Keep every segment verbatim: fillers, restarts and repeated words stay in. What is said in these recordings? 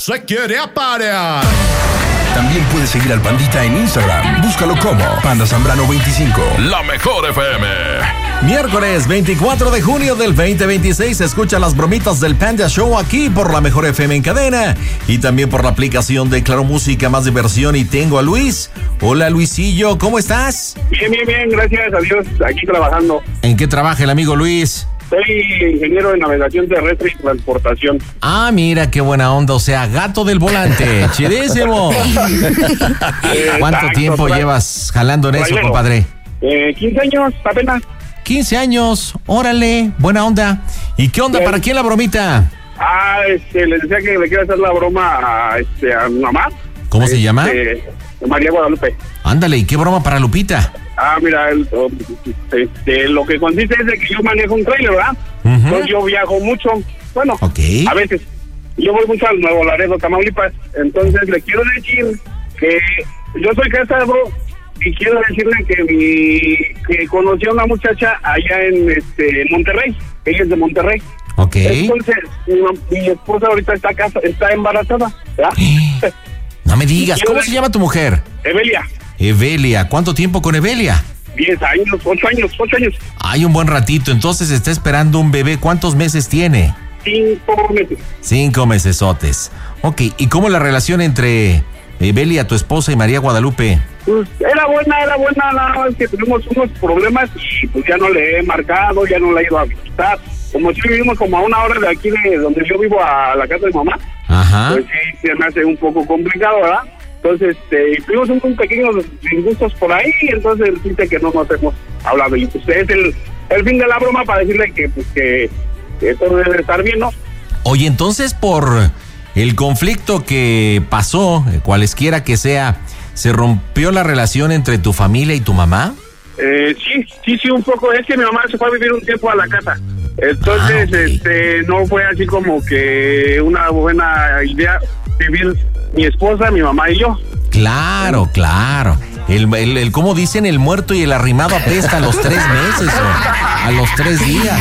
se quiere aparear. También puedes seguir al Pandita en Instagram. Búscalo como Panda Zambrano veinticinco. La Mejor F M. Miércoles veinticuatro de junio del veinte veintiséis. Escucha las bromitas del Panda Show aquí por La Mejor F M en cadena. Y también por la aplicación de Claro Música, más diversión. Y tengo a Luis. Hola, Luisillo, ¿cómo estás? Bien, bien, bien, gracias a Dios. Aquí trabajando. ¿En qué trabaja el amigo Luis? Soy ingeniero de navegación terrestre y transportación. Ah, mira, qué buena onda, o sea, gato del volante, chidísimo. ¿Cuánto Exacto, tiempo tra- llevas jalando en eso, trailero. compadre? Eh, quince años, apenas. quince años, órale, buena onda. ¿Y qué onda, Bien. para quién la bromita? Ah, este, les decía que le quiero hacer la broma a, este, a mi mamá. ¿Cómo se llama? Este, María Guadalupe. Ándale, ¿y qué broma para Lupita? Ah, mira, el, oh, este, lo que consiste es de que yo manejo un trailer, ¿verdad? Ujú. Entonces yo viajo mucho, bueno, Ok. a veces. Yo voy mucho al Nuevo Laredo, Tamaulipas. Entonces le quiero decir que yo soy casado y quiero decirle que mi que conocí a una muchacha allá en este en Monterrey. Ella es de Monterrey. Ok. Entonces mi, mi esposa ahorita está casa, está embarazada, ¿verdad? No me digas, ¿cómo se llama tu mujer? Evelia, Evelia, ¿cuánto tiempo con Evelia? diez años, ocho años, ocho años, Hay un buen ratito, entonces está esperando un bebé. ¿Cuántos meses tiene? cinco meses. Cinco mesesotes. Ok, ¿y cómo la relación entre Evelia, tu esposa, y María Guadalupe? Pues era buena, era buena, nada más que tuvimos unos problemas y pues ya no le he marcado, ya no la he ido a visitar. Como si vivimos como a una hora de aquí de donde yo vivo a la casa de mamá, Ajá. pues sí, se me hace un poco complicado, ¿verdad? Entonces, este, tuvimos un, un pequeños disgustos por ahí, entonces dice que no nos hemos hablado. Y pues es el, el fin de la broma para decirle que, pues, que, que todo debe estar bien, ¿no? Oye, entonces por el conflicto que pasó, eh, cualesquiera que sea, ¿se rompió la relación entre tu familia y tu mamá? Eh, sí, sí, sí, un poco. Es que mi mamá se fue a vivir un tiempo a la casa. Entonces, Ah, ok. este, no fue así como que una buena idea vivir mi esposa, mi mamá y yo. Claro, claro. El, el, el ¿cómo dicen? El muerto y el arrimado apesta a los tres meses o a los tres días.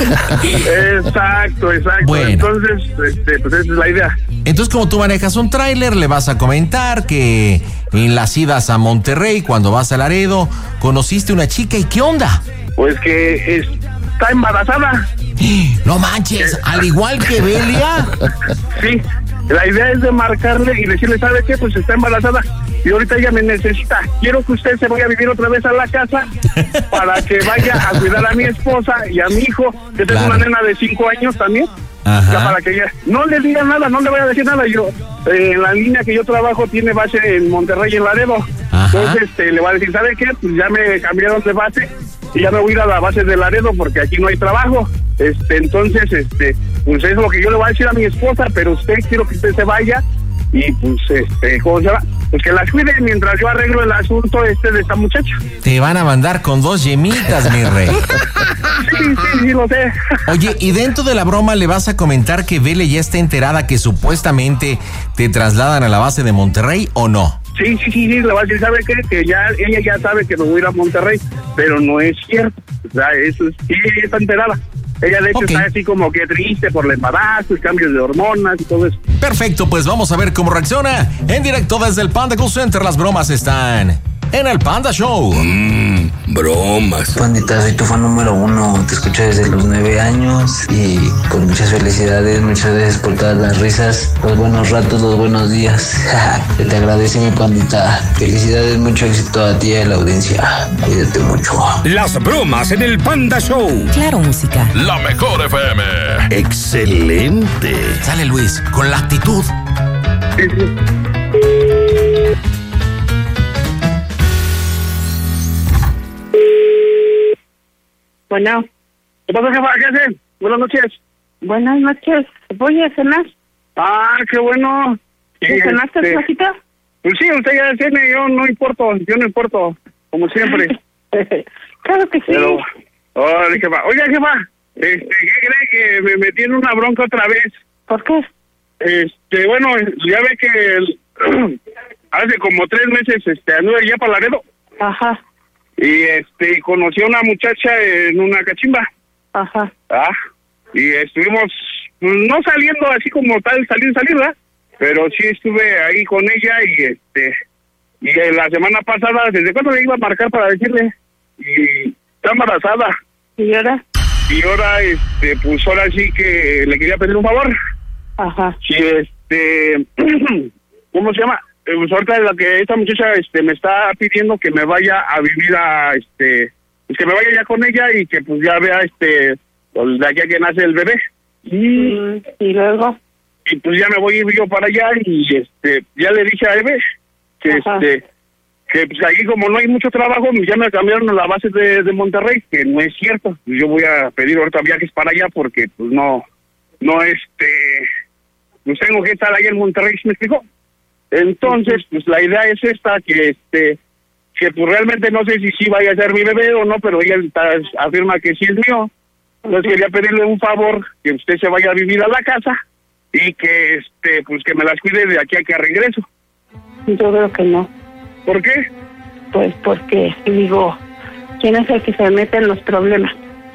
Exacto, exacto. Bueno. Entonces, este, pues esa es la idea. Entonces, como tú manejas un tráiler, le vas a comentar que en las idas a Monterrey, cuando vas a Laredo, conociste una chica y ¿qué onda? Pues que está embarazada. No manches, al igual que Belia. Sí, la idea es de marcarle y decirle, ¿sabe qué? Pues está embarazada y ahorita ella me necesita. Quiero que usted se vaya a vivir otra vez a la casa para que vaya a cuidar a mi esposa y a mi hijo, que tengo Claro. una nena de cinco años también. Ajá. Ya para que ella no le diga nada, no le vaya a decir nada. Yo, eh, en la línea que yo trabajo tiene base en Monterrey y en Laredo. Ajá. Entonces este, le va a decir, ¿sabe qué? Pues ya me cambiaron de base y ya me voy a ir a la base de Laredo porque aquí no hay trabajo. Este, entonces, este, pues es lo que yo le voy a decir a mi esposa, pero usted quiero que usted se vaya y pues, este, ¿cómo se llama? Pues que la cuide mientras yo arreglo el asunto este de esta muchacha. Te van a mandar con dos yemitas, mi rey. Sí, sí, sí, lo sé. Oye, y dentro de la broma le vas a comentar que Vele ya está enterada que supuestamente te trasladan a la base de Monterrey, ¿o no? Sí, sí, sí, sí, le va a decir, ¿sabe qué? Que ya, ella ya sabe que me voy a ir a Monterrey, pero no es cierto. O sea, eso es, sí, ella está enterada. Ella de hecho Ok. está así como que triste por el embarazo y cambios de hormonas y todo eso. Perfecto, pues vamos a ver cómo reacciona. En directo desde el Panda Call Center, las bromas están en el Panda Show. Mmm, bromas. Pandita, soy tu fan número uno, te escucho desde los nueve años y con muchas felicidades, muchas gracias por todas las risas, los buenos ratos, los buenos días. Que te agradece mi pandita. Felicidades, mucho éxito a ti y a la audiencia. Cuídate mucho. Las bromas en el Panda Show. Claro Música. La Mejor F M. Excelente. Sale Luis, con la actitud. Sí, sí. Bueno, ¿Qué pasa, jefa? ¿Qué hacen? Buenas noches. buenas noches. ¿Voy a cenar? Ah, qué bueno. ¿Ya Sí, cenaste, este, Flojita? Pues sí, usted ya tiene, yo no importo, yo no importo, como siempre. Claro que sí. Pero, órale, jefa. Oiga, jefa, este, ¿qué cree que me metí en una bronca otra vez? ¿Por qué? Este, bueno, ya ve que el- hace como tres meses, este, anduve ya para Laredo Ajá, y, este, conocí a una muchacha en una cachimba, ajá. ¿ah? Y estuvimos, pues, no saliendo así como tal, salir, salir, ¿verdad? pero sí estuve ahí con ella y este y la semana pasada, ¿desde cuándo le iba a marcar para decirle? Y está embarazada. ¿Y ahora? Y ahora, este, pues ahora sí que le quería pedir un favor. Ajá. Sí, este, ¿cómo se llama? Eh, Pues ahorita la que esta muchacha, este, me está pidiendo que me vaya a vivir a, este, pues que me vaya ya con ella y que pues ya vea, este, pues, de aquí a que nace el bebé. Y, Mm, y luego, y pues ya me voy yo para allá y, este, ya le dije a Eve que, Ajá. este, que pues ahí como no hay mucho trabajo, ya me cambiaron a la base de, de Monterrey, que no es cierto. Yo voy a pedir ahorita viajes para allá porque pues no, no, este, pues tengo que estar ahí en Monterrey, ¿me explicó? Entonces, pues la idea es esta, que este, que pues realmente no sé si sí vaya a ser mi bebé o no, pero ella está, afirma que sí es mío. Entonces quería pedirle un favor, que usted se vaya a vivir a la casa y que este, pues que me las cuide de aquí a que regreso. yo creo que no. ¿Por qué? Pues porque, digo, ¿quién es el que se mete en los problemas?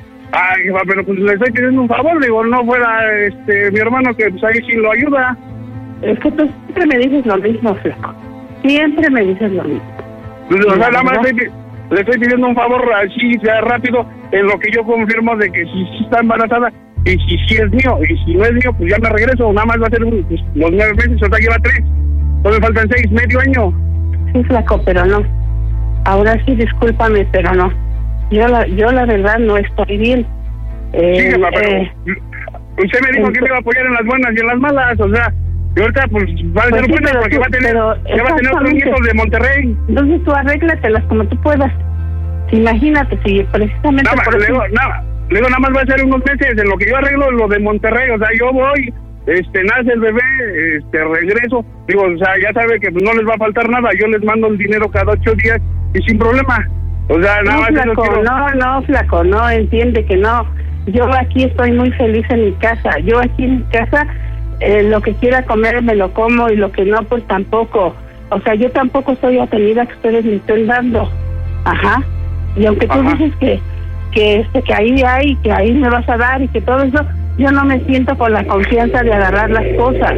Ay, va, pero pues le estoy pidiendo un favor, digo, no fuera este mi hermano que pues ahí sí lo ayuda. Es que tú siempre me dices lo mismo, flaco. Siempre me dices lo mismo. Pues, o sea, nada más ¿verdad? estoy pi- le estoy pidiendo un favor así, ya rápido, en lo que yo confirmo de que si sí está embarazada y si sí es mío, y si no es mío, pues ya me regreso, nada más va a ser un- pues, los nueve meses, ahorita lleva tres, entonces me faltan seis, medio año. Sí, flaco, pero no. Ahora sí, discúlpame, pero no. Yo la, yo la verdad no estoy bien. Eh, Sí, jefa, pero eh, usted me dijo que me iba a apoyar en las buenas y en las malas, o sea, y ahorita pues va a Pues ser sí, buena pero porque tú- va a tener, pero ya va a tener otros exactamente. nietos de Monterrey. entonces tú arréglatelas como tú puedas. Imagínate, si precisamente Nada más, por le eso- digo, nada, le digo, nada más va a ser unos meses en lo que yo arreglo lo de Monterrey, o sea, yo voy, este, nace el bebé, este, regreso, digo, o sea, ya sabe que pues, no les va a faltar nada, yo les mando el dinero cada ocho días y sin problema, o sea, nada No, más eso flaco, quiero. no, no, flaco, no, entiende que no. Yo aquí estoy muy feliz en mi casa. Yo aquí en mi casa, eh, lo que quiera comer me lo como y lo que no, pues tampoco. O sea, yo tampoco soy atenida que ustedes me estén dando. Ajá. Y aunque tú Ajá. dices que que este que ahí hay, que ahí me vas a dar y que todo eso, yo no me siento con la confianza de agarrar las cosas.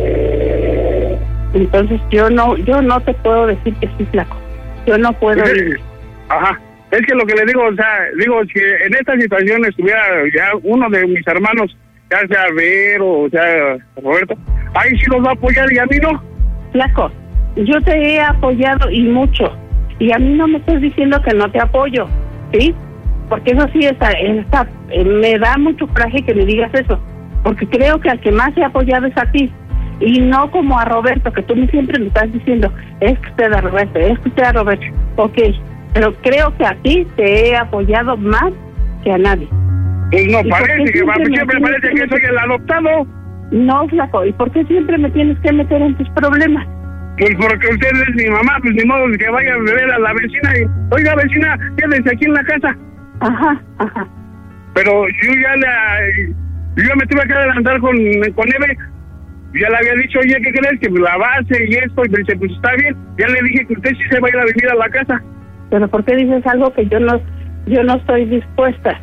Entonces yo no, yo no te puedo decir que sí, flaco. Yo no puedo ir. Ajá. Es que lo que le digo, o sea, digo, si en esta situación estuviera ya uno de mis hermanos, ya sea Vero, o sea, Roberto, ahí sí los va a apoyar y a mí no. Flaco, yo te he apoyado y mucho. Y a mí no me estás diciendo que no te apoyo, ¿sí? Porque eso sí, está, está, eh, me da mucho coraje que me digas eso. Porque creo que al que más he apoyado es a ti. Y no como a Roberto, que tú me siempre me estás diciendo, es que usted a Roberto, es que usted a Roberto. Ok, pero creo que a ti te he apoyado más que a nadie. Pues no ¿Y por parece, qué que va, siempre me siempre tienes parece que que soy el adoptado. No, flaco, ¿y por qué siempre me tienes que meter en tus problemas? Pues porque usted es mi mamá, pues ni modo que vaya a ver a la vecina y, oiga vecina, quédese aquí en la casa. Ajá, ajá. Pero yo ya la, yo ya me tuve que adelantar con, con Eve, ya le había dicho, oye, ¿qué crees? Que la base y esto, y me dice, pues está bien, ya le dije que usted sí se va a ir a vivir a la casa. Pero ¿por qué dices algo que yo no, yo no estoy dispuesta?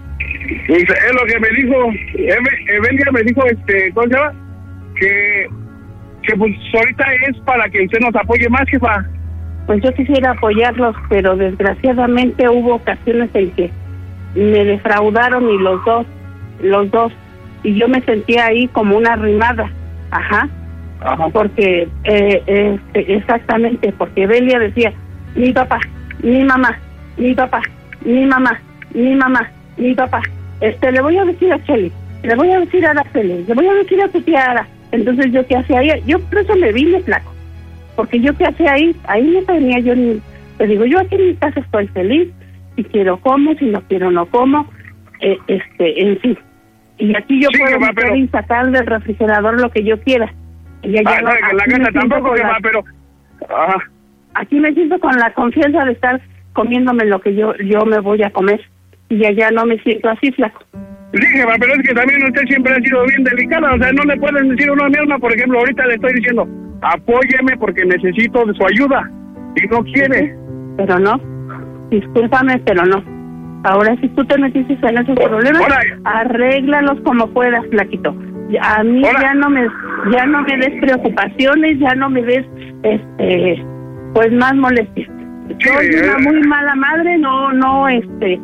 Pues es lo que me dijo, Eve- Evelia me dijo, este, ¿cómo se llama? Que, que pues ahorita es para que usted nos apoye más, jefa. Pues yo quisiera apoyarlos, pero desgraciadamente hubo ocasiones en que me defraudaron y los dos, los dos, y yo me sentía ahí como una arrimada, ajá, Ajá. porque eh, este, exactamente, porque Belia decía, mi papá, mi mamá, mi papá, mi mamá, mi mamá, mi papá, este, le voy a decir a Cheli, le voy a decir a Araceli, le voy a decir a tu tía Ara. Entonces yo qué hacía ahí, yo por eso me vine, flaco, porque yo qué hacía ahí, ahí no tenía yo ni, te digo, yo aquí en mi casa estoy feliz, si quiero como, si no quiero no como, eh, este, en fin, y aquí yo Sí, puedo que va, meter pero- y sacar del refrigerador lo que yo quiera. Y allá Ah, no, sabe que en la aquí me casa siento tampoco, con jefa, la- pero, ajá. aquí me siento con la confianza de estar comiéndome lo que yo yo me voy a comer, y allá no me siento así, flaco. Sí, jefa, pero es que también usted siempre ha sido bien delicada, o sea, no le pueden decir uno a mi alma, por ejemplo, ahorita le estoy diciendo, apóyeme porque necesito de su ayuda, y no quiere. Pero no, discúlpame, pero no. Ahora si tú te metiste en esos problemas, Ahora- arréglalos como puedas, flaquito. Ya, a mí Hola. ya no me ya no me des preocupaciones, ya no me des este pues más molestias. Soy Sí, una eh. muy mala madre, no no este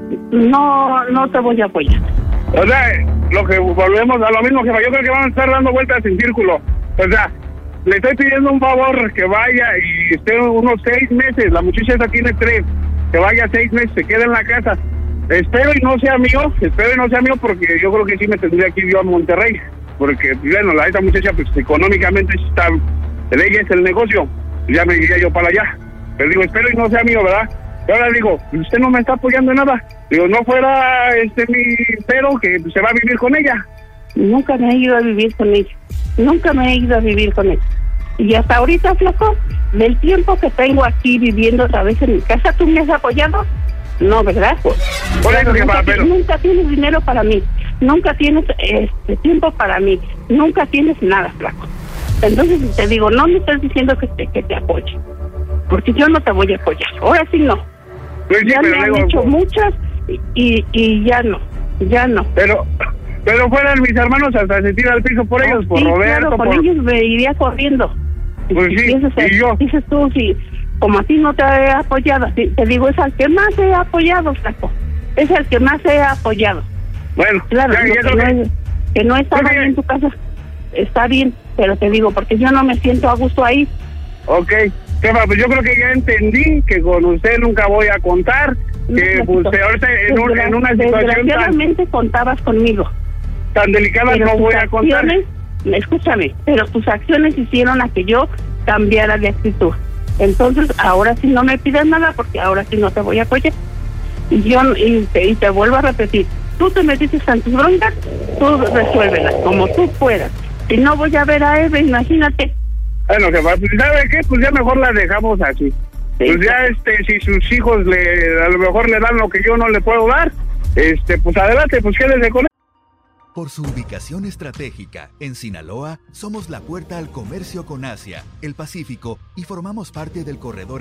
no no te voy a apoyar. O sea, lo que volvemos a lo mismo, que yo creo que van a estar dando vueltas en círculo. O sea, le estoy pidiendo un favor que vaya y esté unos seis meses. La muchacha esa tiene tres. Que vaya seis meses, se quede en la casa. Espero y no sea mío, espero y no sea mío porque yo creo que sí me tendría que ir yo a Monterrey. Porque, bueno, la esta muchacha, pues económicamente está, de ella es el negocio. Ya me iría yo para allá. Pero digo, espero y no sea mío, ¿verdad? Y ahora digo, usted no me está apoyando en nada. Digo, no fuera este mi pero que se va a vivir con ella. Nunca me he ido a vivir con ella. Nunca me he ido a vivir con ella. Y hasta ahorita, flaco, del tiempo que tengo aquí viviendo otra vez en mi casa, ¿tú me has apoyado? No, ¿verdad? Por eso que nunca, va, pero... nunca tienes dinero para mí. Nunca tienes este tiempo para mí. Nunca tienes nada, flaco. Entonces te digo, no me estás diciendo que te, que te apoye. Porque yo no te voy a apoyar. Ahora sí no. Pues sí, ya pero me han digo, hecho muchas y, y, y ya no. Ya no. Pero... Pero fueran mis hermanos hasta se tira al piso por ellos, por Sí, Roberto, claro, con por... ellos me iría corriendo. Pues sí, Dices, y yo. dices tú, si como a ti no te he apoyado, sí, te digo, es al que más he apoyado, flaco. Es el que más he apoyado. Bueno, Claro, ya, no, ya que, creo no que... es, que no estaba Muy bien. ahí en tu casa. Está bien, pero te digo, porque yo no me siento a gusto ahí. Ok, jefa, pues yo creo que ya entendí que con usted nunca voy a contar, que pues ahorita en, un, en una situación tan, Desgraciadamente contabas conmigo. tan delicada Pero no tus voy a contar. acciones, escúchame, pero tus acciones hicieron a que yo cambiara de actitud. Entonces, ahora sí no me pidas nada porque ahora sí no te voy a apoyar. Y yo y te, y te vuelvo a repetir, tú te metiste en tus broncas, tú resuélvelas como tú puedas. Si no voy a ver a Eve, imagínate. Bueno, jefa, pues ¿sabe qué? Pues ya mejor la dejamos así. Sí. Pues ya, este, si sus hijos le a lo mejor le dan lo que yo no le puedo dar, este, pues adelante, pues quédese con él. Por su ubicación estratégica, en Sinaloa, somos la puerta al comercio con Asia, el Pacífico y formamos parte del corredor